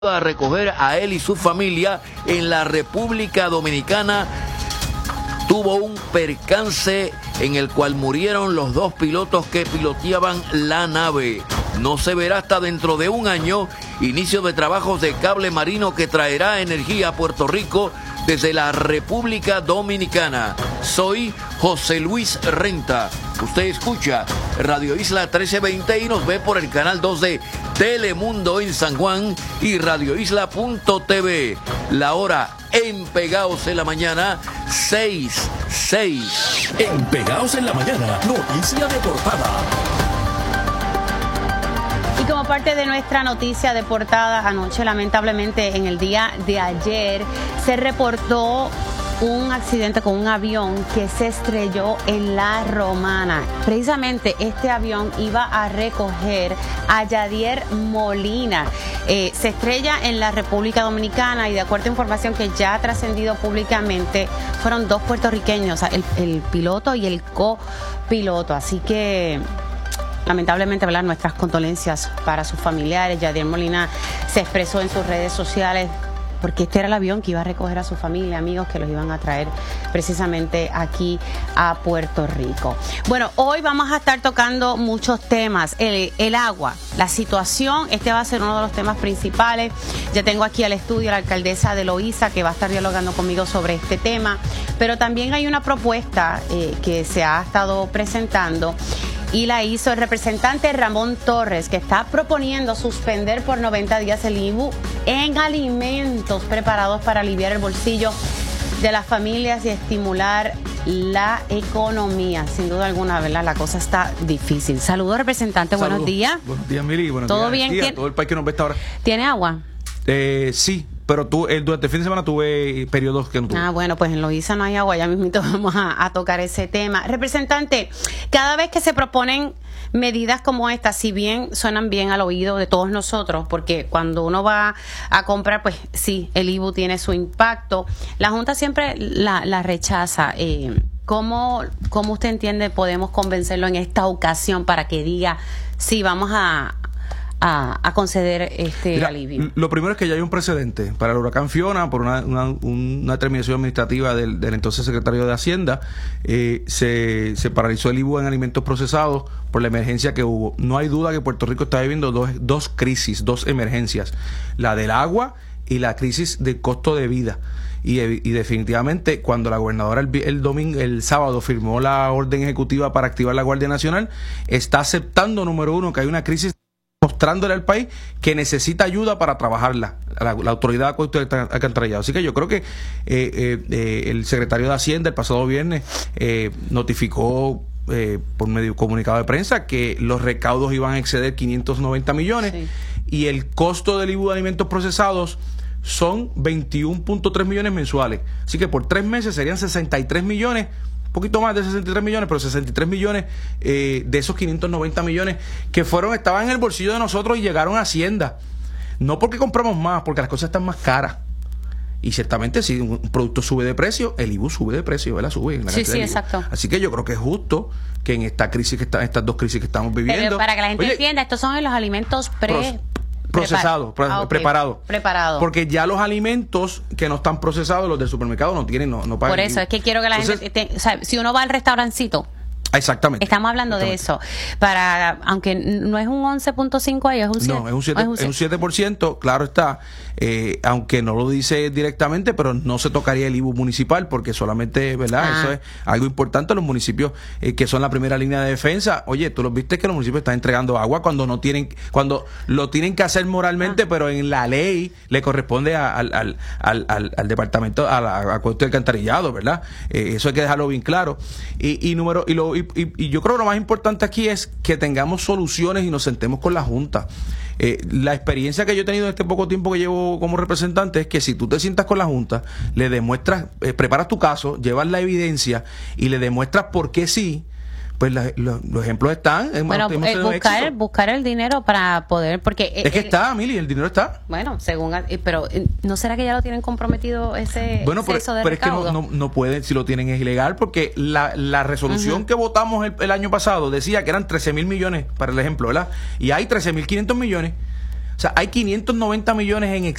a recoger a él y su familia en la República Dominicana. Tuvo un percance en el cual murieron los dos pilotos que piloteaban la nave. No se verá hasta dentro de un año inicio de trabajos de cable marino que traerá energía a Puerto Rico desde la República Dominicana. Soy José Luis Renta. Usted escucha Radio Isla 1320 y nos ve por el canal 2 de Telemundo en San Juan y radioisla.tv. La hora en Pegaos en la Mañana, 6:06. En Pegaos en la Mañana, noticia de portada. Y como parte de nuestra noticia de portada, anoche lamentablemente en el día de ayer se reportó un accidente con un avión que se estrelló en La Romana. Precisamente este avión iba a recoger a Yadier Molina. Se estrella en la República Dominicana y de acuerdo a información que ya ha trascendido públicamente, fueron dos puertorriqueños, el piloto y el copiloto. Así que lamentablemente, ¿verdad?, nuestras condolencias para sus familiares. Yadier Molina se expresó en sus redes sociales porque este era el avión que iba a recoger a su familia, amigos que los iban a traer precisamente aquí a Puerto Rico. Bueno, hoy vamos a estar tocando muchos temas. El agua, la situación, este va a ser uno de los temas principales. Ya tengo aquí al estudio a la alcaldesa de Loíza que va a estar dialogando conmigo sobre este tema, pero también hay una propuesta que se ha estado presentando y la hizo el representante Ramón Torres, que está proponiendo suspender por 90 días el IVU en alimentos preparados para aliviar el bolsillo de las familias y estimular la economía. Sin duda alguna, ¿verdad? La cosa está difícil. Saludos, representante. Saludos. Buenos días. Buenos días, Mili. Buenos ¿Todo días, bien? a todo el país que nos ve esta hora. ¿Tiene agua? Sí, pero durante el fin de semana tuve periodos que no tuve. Bueno, pues en Loíza no hay agua, ya mismito vamos a tocar ese tema. Representante, cada vez que se proponen medidas como esta, si bien suenan bien al oído de todos nosotros, porque cuando uno va a comprar, pues sí, el IVU tiene su impacto, la Junta siempre la rechaza. ¿Cómo usted entiende podemos convencerlo en esta ocasión para que diga sí, vamos a conceder este alivio? Lo primero es que ya hay un precedente para el huracán Fiona por una determinación administrativa del entonces secretario de Hacienda. Se paralizó el IVU en alimentos procesados por la emergencia que hubo. No hay duda que Puerto Rico está viviendo dos crisis, dos emergencias, la del agua y la crisis del costo de vida. Y definitivamente cuando la gobernadora el sábado firmó la orden ejecutiva para activar la Guardia Nacional, está aceptando, número uno, que hay una crisis, mostrándole al país que necesita ayuda para trabajarla, la autoridad de acueducto y alcantarillado. Así que yo creo que el secretario de Hacienda el pasado viernes notificó por medio de comunicado de prensa que los recaudos iban a exceder 590 millones sí. Y el costo del IVU de alimentos procesados son 21.3 millones mensuales. Así que por 3 meses serían 63 millones, un poquito más de 63 millones, pero 63 millones de esos 590 millones que estaban en el bolsillo de nosotros y llegaron a Hacienda. No porque compramos más, porque las cosas están más caras. Y ciertamente si un producto sube de precio, el IVU sube de precio, ¿verdad? Sube en la sí, exacto. Así que yo creo que es justo que en estas dos crisis que estamos viviendo. Pero para que la gente entienda, estos son los alimentos procesados, preparados. Preparado. Porque ya los alimentos que no están procesados, los del supermercado no pagan. Por eso es que quiero que la gente, o sea, si uno va al restaurancito, exactamente. Estamos hablando de eso. Aunque no es un 11.5 ahí, es un 7. No, es un 7%, claro está. Aunque no lo dice directamente, pero no se tocaría el IVU municipal porque solamente, ¿verdad? Eso es algo importante. Los municipios que son la primera línea de defensa. Oye, tú los viste que los municipios están entregando agua cuando lo tienen que hacer moralmente, pero en la ley le corresponde al departamento, a acueducto y alcantarillado, ¿verdad? Eso hay que dejarlo bien claro. Y yo creo que lo más importante aquí es que tengamos soluciones y nos sentemos con la Junta. La experiencia que yo he tenido en este poco tiempo que llevo como representante es que si tú te sientas con la Junta, le demuestras, preparas tu caso, llevas la evidencia y le demuestras por qué sí, pues los ejemplos están. Bueno, buscar el dinero para poder, porque es que está, Mili, el dinero está. Bueno, pero ¿no será que ya lo tienen comprometido ese exceso de recaudo? Es que no pueden, si lo tienen es ilegal, porque la resolución que votamos el año pasado decía que eran 13,000 millones, para el ejemplo, ¿verdad? Y hay 13,500 millones. sea, hay 590 millones en